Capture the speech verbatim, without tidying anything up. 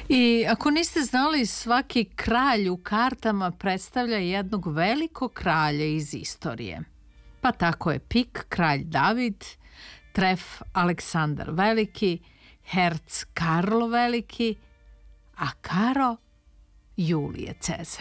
I ako niste znali, svaki kralj u kartama predstavlja jednog velikog kralja iz istorije. Pa tako je pik kralj David, tref Aleksandar Veliki, herc Karlo Veliki, a karo Julije Cezar.